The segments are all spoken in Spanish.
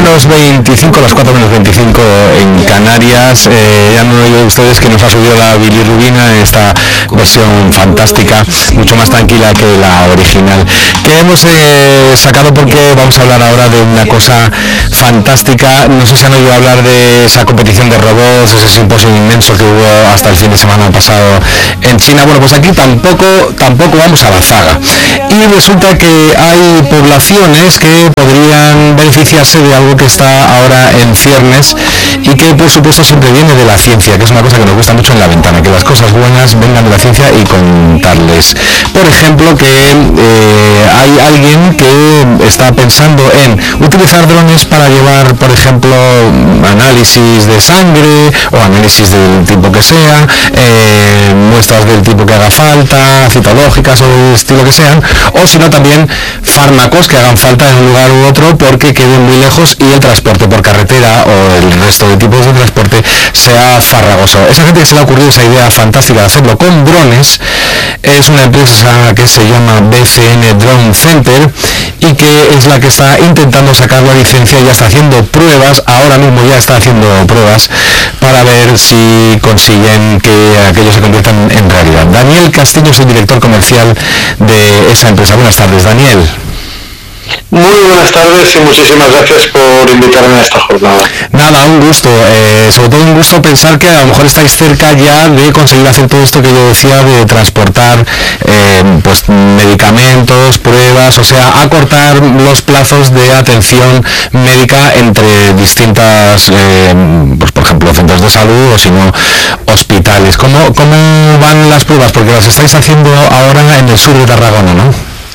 4:25, las 4:25 en Canarias. Ya no oído ustedes que nos ha subido la bilirrubina, esta versión fantástica, mucho más tranquila que la original, que hemos sacado porque vamos a hablar ahora de una cosa fantástica. No sé si han oído hablar de esa competición de robots, ese simposio inmenso que hubo hasta el fin de semana pasado en China. Bueno, pues aquí tampoco vamos a la zaga, y resulta que hay poblaciones que podrían beneficiarse de algo que está ahora en ciernes y que por supuesto siempre viene de la ciencia, que es una cosa que nos gusta mucho en La Ventana, que las cosas buenas vengan de la ciencia y contarles. Por ejemplo, que hay alguien que está pensando en utilizar drones para llevar, por ejemplo, análisis de sangre o análisis del tipo que sea, muestras del tipo que haga falta, citológicas o del estilo que sean, o si no también fármacos que hagan falta en un lugar u otro porque queden muy lejos y el transporte por carretera o el resto de tipos de transporte sea farragoso. Esa gente que se le ha ocurrido esa idea fantástica de hacerlo con drones es una empresa que se llama BCN Drone Center y que es la que está intentando sacar la licencia y ya está haciendo pruebas, ahora mismo ya está haciendo pruebas para ver si consiguen que aquello se convierta en realidad. Daniel Castillo es el director comercial de esa empresa. Buenas tardes, Daniel. Muy buenas tardes y muchísimas gracias por invitarme a esta jornada. Nada, un gusto, sobre todo un gusto pensar que a lo mejor estáis cerca ya de conseguir hacer todo esto que yo decía de transportar pues medicamentos, pruebas, o sea, acortar los plazos de atención médica entre distintas, pues por ejemplo, centros de salud o si no, hospitales. ¿Cómo van las pruebas? Porque las estáis haciendo ahora en el sur de Tarragona, ¿no?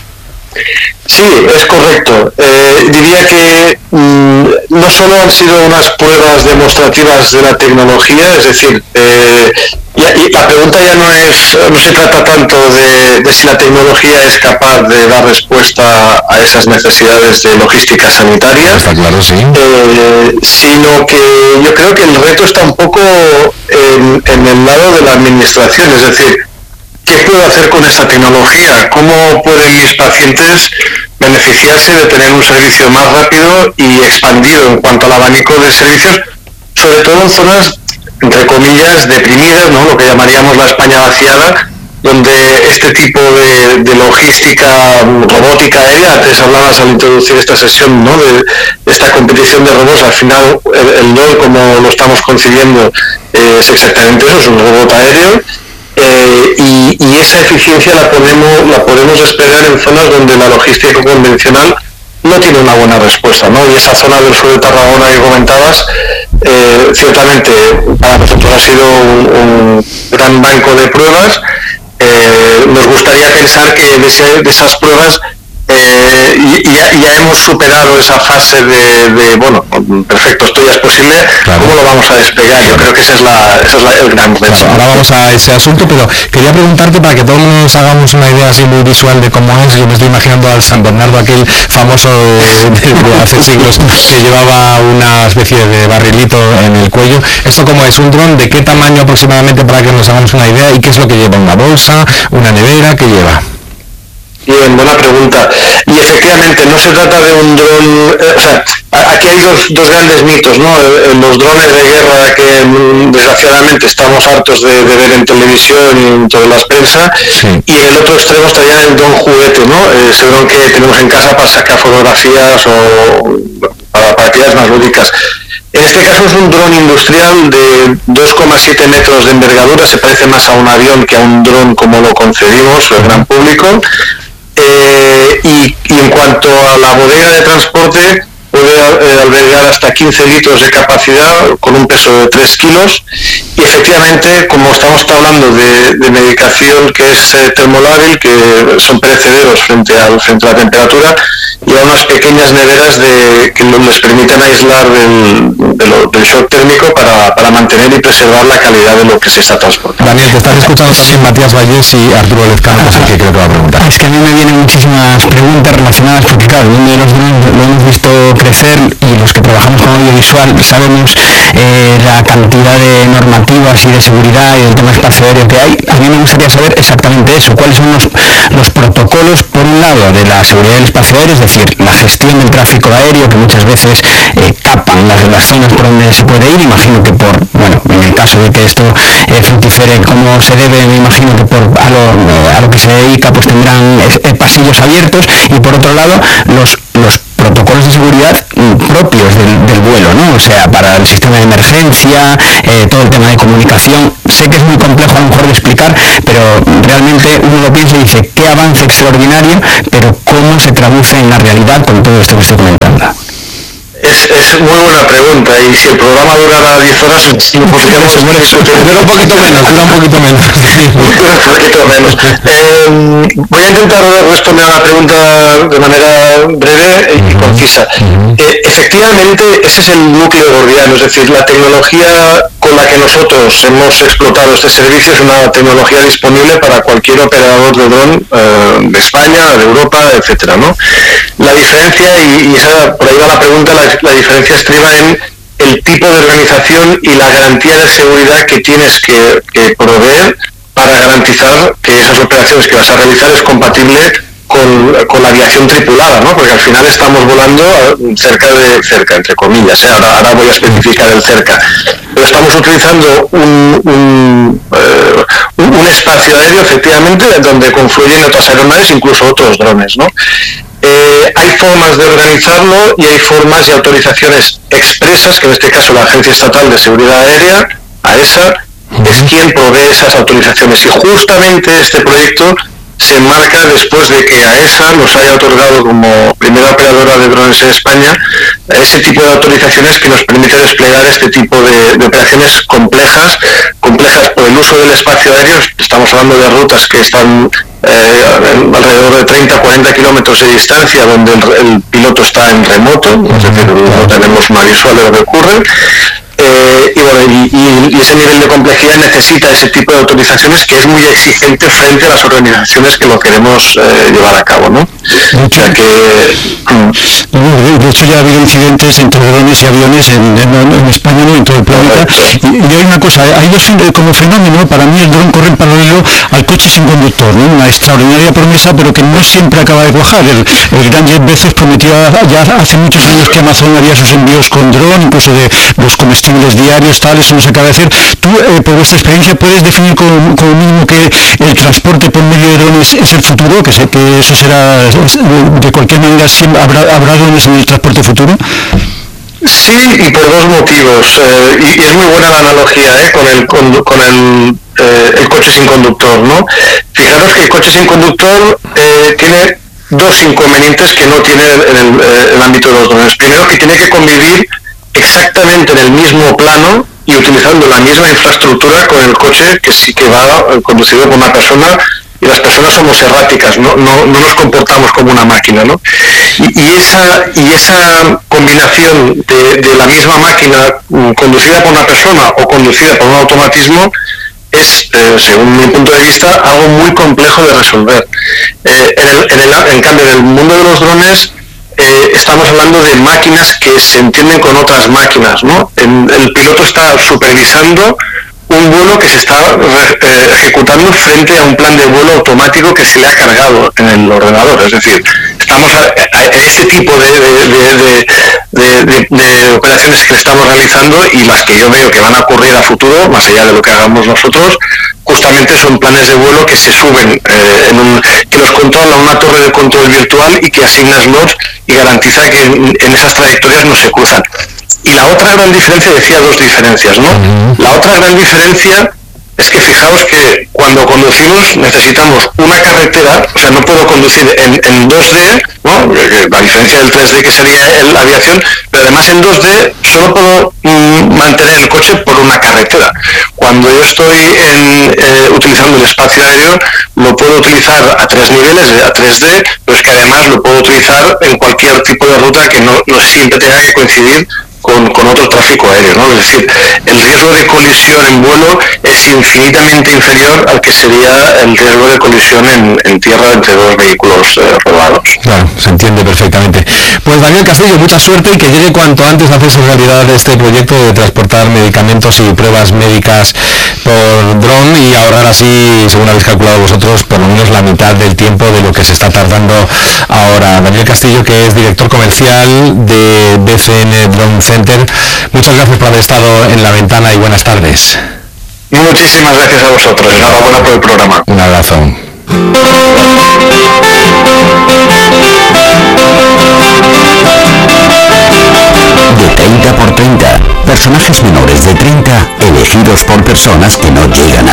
Sí, es correcto. Diría que no solo han sido unas pruebas demostrativas de la tecnología, es decir, y la pregunta ya no se trata tanto de si la tecnología es capaz de dar respuesta a esas necesidades de logística sanitaria. Está claro, sí. Sino que yo creo que el reto está un poco en el lado de la administración, es decir, ¿qué puedo hacer con esta tecnología? ¿Cómo pueden mis pacientes beneficiarse de tener un servicio más rápido y expandido en cuanto al abanico de servicios, sobre todo en zonas, entre comillas, deprimidas, ¿no? Lo que llamaríamos la España vaciada, donde este tipo de logística robótica aérea, antes hablabas al introducir esta sesión, ¿no?, de esta competición de robots, al final el DOL, como lo estamos concibiendo, es exactamente eso, es un robot aéreo. Y esa eficiencia la podemos esperar en zonas donde la logística convencional no tiene una buena respuesta, ¿no? Y esa zona del sur de Tarragona que comentabas, ciertamente para nosotros ha sido un gran banco de pruebas. Nos gustaría pensar que de esas pruebas ya hemos superado esa fase de bueno, perfecto, esto ya es posible, claro. ¿Cómo lo vamos a desplegar? Yo creo que ese es el gran reto. Claro, ahora vamos a ese asunto, pero quería preguntarte para que todos nos hagamos una idea así muy visual de cómo es. Yo me estoy imaginando al San Bernardo, aquel famoso de hace siglos, que llevaba una especie de barrilito en el cuello. ¿Esto cómo es? ¿Un dron de qué tamaño aproximadamente para que nos hagamos una idea? ¿Y qué es lo que lleva? ¿Una bolsa? ¿Una nevera? ¿Qué lleva? Bien, buena pregunta. Y efectivamente no se trata de un dron, o sea, aquí hay dos grandes mitos, ¿no? Los drones de guerra que desgraciadamente estamos hartos de ver en televisión y en todas las prensa, sí. Y en el otro extremo estaría el dron juguete, ¿no? Ese dron que tenemos en casa para sacar fotografías o para actividades más lúdicas. En este caso es un dron industrial de 2,7 metros de envergadura, se parece más a un avión que a un dron como lo concebimos el gran público. Y en cuanto a la bodega de transporte, puede albergar hasta 15 litros de capacidad con un peso de 3 kilos y efectivamente, como estamos hablando de medicación que es termolábil, que son perecederos frente a la temperatura, lleva unas pequeñas neveras que les permiten aislar del shock térmico para mantener y preservar la calidad de lo que se está transportando. Daniel, te están escuchando también Matías Vallés y Arturo Lezcano, que es el que creo que va a preguntar. Es que a mí me vienen muchísimas preguntas relacionadas porque claro, uno de los drones lo hemos visto crecer y los que trabajamos con audio audiovisual sabemos la cantidad de normativas y de seguridad y del tema espacio aéreo que hay. A mí me gustaría saber exactamente eso, cuáles son los protocolos, por un lado, de la seguridad del espacio aéreo, es decir, la gestión del tráfico aéreo, que muchas veces capan las zonas por donde se puede ir. Imagino que en el caso de que esto fructifere como se debe, me imagino que a lo que se dedica pues tendrán pasillos abiertos, y por otro lado los protocolos de seguridad propios del vuelo, ¿no? O sea, para el sistema de emergencia, todo el tema de comunicación. Sé que es muy complejo a lo mejor de explicar, pero realmente uno lo piensa y dice, qué avance extraordinario, pero cómo se traduce en la realidad con todo esto que estoy comentando. Es muy buena pregunta, y si el programa durara 10 horas, lo podríamos... Dura un poquito menos. Voy a intentar responder a la pregunta de manera breve y concisa. Efectivamente, ese es el núcleo gordiano, es decir, la tecnología con la que nosotros hemos explotado este servicio es una tecnología disponible para cualquier operador de dron de España, de Europa, etcétera, ¿no? La diferencia, y esa, por ahí va la pregunta, la diferencia estriba en el tipo de organización y la garantía de seguridad que tienes que proveer para garantizar que esas operaciones que vas a realizar es compatible con la aviación tripulada, ¿no? Porque al final estamos volando cerca, entre comillas, ahora voy a especificar el cerca, pero estamos utilizando un espacio aéreo, efectivamente, donde confluyen otras aeronaves, incluso otros drones, ¿no? Hay formas de organizarlo y hay formas y autorizaciones expresas, que en este caso la Agencia Estatal de Seguridad Aérea, AESA, es quien provee esas autorizaciones, y justamente este proyecto se enmarca después de que AESA nos haya otorgado como primera operadora de drones en España ese tipo de autorizaciones que nos permite desplegar este tipo de operaciones complejas por el uso del espacio aéreo. Estamos hablando de rutas que están alrededor de 30-40 kilómetros de distancia, donde el piloto está en remoto, es decir, no tenemos una visual de lo que ocurre. Y ese nivel de complejidad necesita ese tipo de autorizaciones, que es muy exigente frente a las organizaciones que lo queremos llevar a cabo, ¿no? De hecho ya ha habido incidentes entre drones y aviones en España, ¿no? En todo el planeta. Y hay una cosa, hay dos como fenómeno. Para mí el dron corre en paralelo al coche sin conductor, ¿no? Una extraordinaria promesa, pero que no siempre acaba de cuajar. El gran Jeff Bezos prometió ya hace muchos años que Amazon haría sus envíos con dron, incluso de los comestibles diarios, tal. Eso no se acaba de hacer. Tú, por vuestra experiencia, puedes definir como mínimo que el transporte por medio de drones es el futuro, que sé que eso será, de cualquier manera, siempre habrá drones en el transporte futuro. Sí, y por dos motivos, y es muy buena la analogía con el coche sin conductor, ¿no? Fijaros que el coche sin conductor tiene dos inconvenientes que no tiene en el ámbito de los drones. Primero, que tiene que convivir exactamente en el mismo plano y utilizando la misma infraestructura con el coche que va conducido por una persona, y las personas somos erráticas, no nos comportamos como una máquina, ¿no? Y esa combinación de la misma máquina conducida por una persona o conducida por un automatismo es, según mi punto de vista, algo muy complejo de resolver. En cambio, en el mundo de los drones estamos hablando de máquinas que se entienden con otras máquinas, ¿no? El piloto está supervisando un vuelo que se está ejecutando frente a un plan de vuelo automático que se le ha cargado en el ordenador. Es decir, estamos a este tipo de operaciones que estamos realizando, y las que yo veo que van a ocurrir a futuro, más allá de lo que hagamos nosotros, justamente son planes de vuelo que se suben, que los controla una torre de control virtual y que asigna slots y garantiza que en esas trayectorias no se cruzan. Y la otra gran diferencia, decía dos diferencias, ¿no? La otra gran diferencia es que fijaos que cuando conducimos necesitamos una carretera, o sea, no puedo conducir en 2D, ¿no? La diferencia del 3D que sería la aviación, pero además en 2D solo puedo mantener el coche por una carretera. Cuando yo estoy utilizando el espacio aéreo, lo puedo utilizar a 3 niveles, a 3D, pero es que además lo puedo utilizar en cualquier tipo de ruta que no siempre tenga que coincidir con otro tráfico aéreo, ¿no? Es decir, el riesgo de colisión en vuelo es infinitamente inferior al que sería el riesgo de colisión en tierra entre dos vehículos rodados. Claro, se entiende perfectamente. Pues Daniel Castillo, mucha suerte y que llegue cuanto antes a hacerse realidad este proyecto de transportar medicamentos y pruebas médicas por dron y ahorrar así, según habéis calculado vosotros, por lo menos la mitad del tiempo de lo que se está tardando ahora. Daniel Castillo, que es director comercial de BCN Drone Center, muchas gracias por haber estado en La Ventana y buenas tardes. Muchísimas gracias a vosotros. Enhorabuena por el programa. Un abrazo. De 30 por 30, personajes menores de 30 elegidos por personas que no llegan a